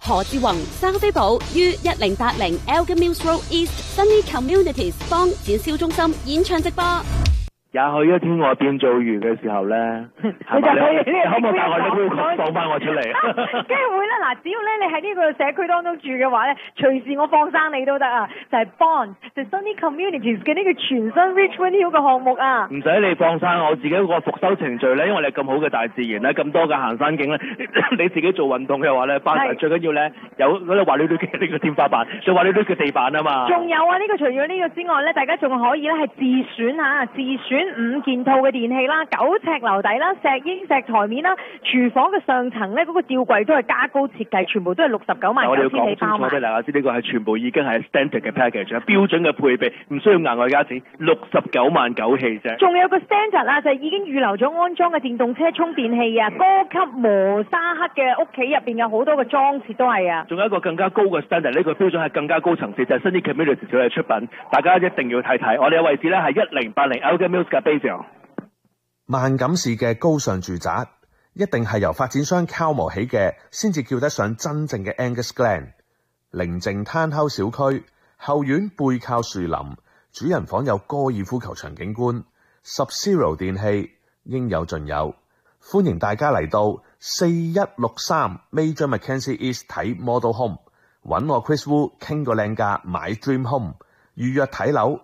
何志宏、生飛寶於1080 Elgin Mills Road East Sunny Communities 幫展銷中心演唱直播。 也許一天我變做魚嘅時候咧，係咪你可唔可以帶我呢杯放翻我出嚟？ 梗係會啦，嗱，只要咧你喺呢個社區當中住嘅話咧，隨時我放生你都得啊！就係 Bond 就 Sunny Communities 嘅呢個全新 Richmond Hill 嘅項目啊！ 唔使你放生，我自己個復修程序咧，因為你咁好嘅大自然咧，咁多嘅行山徑咧，你自己做運動嘅話咧，最緊要咧有嗰啲滑溜溜嘅呢個天花板，最滑溜溜嘅地板啊嘛！ 仲有啊，呢個除咗呢個之外咧，大家仲可以咧係自選嚇，自選5件套嘅電器啦，9尺樓底啦，石英石台面啦，廚房嘅上層咧嗰個吊櫃都係加高設計，全部都係69萬9千幾包埋。我哋要講清楚俾大家知，呢個係全部已經係 standard 嘅 package， 標準嘅配備，唔需要額外加錢，69萬9起啫。仲有個 standard 啊，就係已經預留咗安裝嘅電動車充電器啊，高級磨砂黑嘅屋企入邊有好多嘅裝設都係啊。仲有一個更加高嘅 standard， 呢個標準係更加高層次，就係 Sunny Communities 嘅出品，大家一定要睇睇。我哋嘅位置咧係1080 Elgin Mills 嘅 Base。 萬錦市嘅高尚住宅一定係由發展商敲磨起嘅，先至叫得上真正嘅 Angus Glen。寧靜攤口小區，後院背靠樹林，主人房有高爾夫球場景觀，Sub-Zero 電器應有盡有。歡迎大家嚟到4163 Major Mackenzie East 睇 Model Home， 揾我 Chris Wu 傾個靚價買 Dream Home， 預約睇樓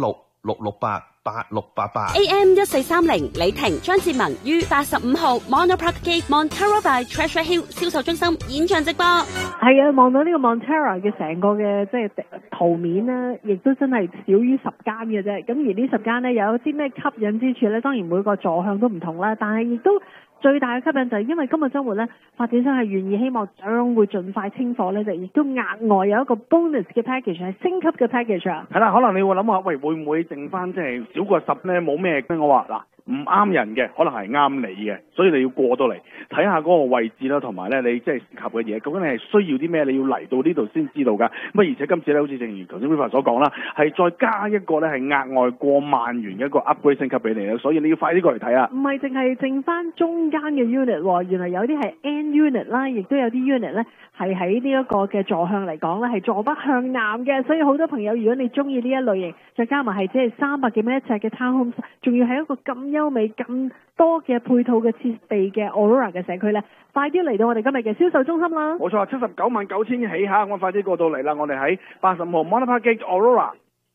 416-668-8688。 AM 1430李婷張志文於85號 Monopark Gate Montara by Treasure Hill 銷售中心演唱直播。 係啊，望到呢個 Montara 嘅成個嘅即係圖面咧，亦都真係少於10間嘅啫。咁而呢10間咧有啲咩吸引之處咧？當然每個座向都唔同啦，但係亦都最大嘅吸引就係因為今個週末咧，發展商係願意希望將會盡快清貨咧，就亦都額外有一個 bonus 嘅 package 係升級嘅 package 啊。 係啦，可能你會諗下，喂，會唔會剩翻即係少過10咧？冇咩咧？我話嗱，唔啱人嘅，可能係啱你嘅，所以你要過到嚟睇下嗰個位置啦，同埋咧你即係適合嘅嘢，究竟你係需要啲咩？你要嚟到呢度先知道㗎。咁而且今次咧，好似正如頭先 Wilfred 所講啦，係再加一個咧係額外過萬元嘅一個 upgrade 升級俾你啦，所以你要快啲過嚟睇下。 唔係淨係剩翻中間嘅 unit 喎，原來有啲係 N unit 啦，亦都有啲 unit 咧係喺呢一個嘅座向嚟講咧係坐北向南嘅，所以好多朋友如果你中意呢一類型，再加埋係即係300幾蚊一尺嘅 townhomes， 仲要係一個咁優美、咁多嘅配套嘅設備嘅 Aurora 嘅社區咧，快啲嚟到我哋今日嘅銷售中心啦！ 冇錯，79萬9千起嚇，我快啲過到嚟啦！我哋喺85號 Monopark Gate Aurora。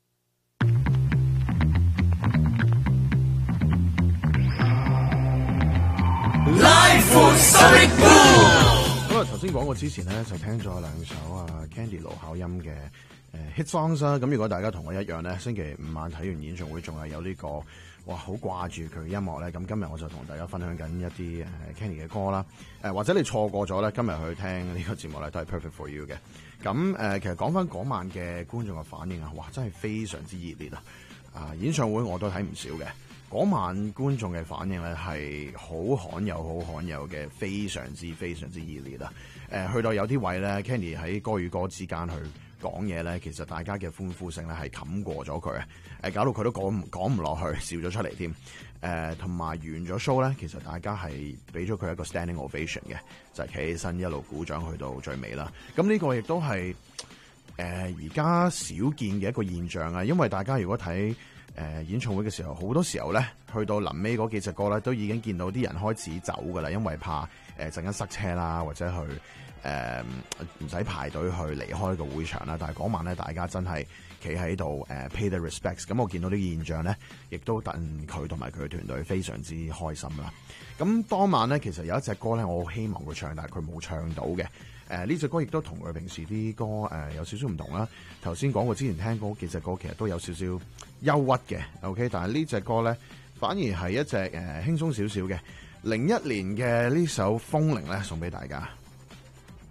咁啊，頭先廣告之前咧就聽咗2首Candy 盧巧音嘅hit songs 啦。咁如果大家同我一樣咧，星期5晚睇完演唱會，仲係有呢個哇好掛住佢音樂咧。咁今日我就同大家分享緊一啲Candy 嘅歌啦。或者你錯過咗咧，今日去聽呢個節目咧都係 perfect for you 嘅。咁其實講翻嗰晚嘅觀眾嘅反應啊，哇真係非常之熱烈啊！演唱會我都睇唔少嘅。嗰晚觀眾嘅反應咧係好罕有嘅，非常之熱烈啊！去到有啲位咧 ，Candy 喺歌與歌之間去講嘢咧，其實大家嘅歡呼聲咧係冚過咗佢啊！搞到佢都講唔落去，笑咗出嚟添。同埋完咗 show 咧，其實大家係俾咗佢一個 standing ovation 嘅，就係企起身一路鼓掌去到最尾啦。咁呢個亦都係而家少見嘅一個現象啊！因為大家如果睇演唱會嘅時候，好多時候咧，去到臨尾嗰幾隻歌咧，都已經見到啲人開始走噶啦，因為怕陣間塞車啦，或者去唔使排隊去離開個會場啦。但係嗰晚咧，大家真係企喺度pay the respects。咁我見到呢個現象咧，亦都戥佢同埋佢嘅團隊非常之開心啦。咁當晚咧，其實有一隻歌咧，我好希望佢唱，但係佢冇唱到嘅。呢隻歌亦都同佢平時啲歌有少少唔同啦。頭先講過之前聽過幾隻歌，其實都有少少憂鬱嘅。OK， 但係呢隻歌咧，反而係一隻輕鬆少少嘅。01年嘅呢首《風鈴》咧，送俾大家。